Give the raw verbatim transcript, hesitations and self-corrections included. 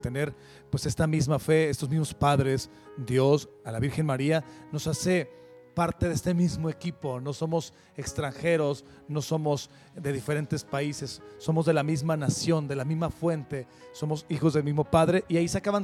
tener pues esta misma fe, estos mismos padres, Dios, a la Virgen María, nos hace parte de este mismo equipo. No somos extranjeros, no somos de diferentes países, somos de la misma nación, de la misma fuente, somos hijos del mismo Padre, y ahí se acaban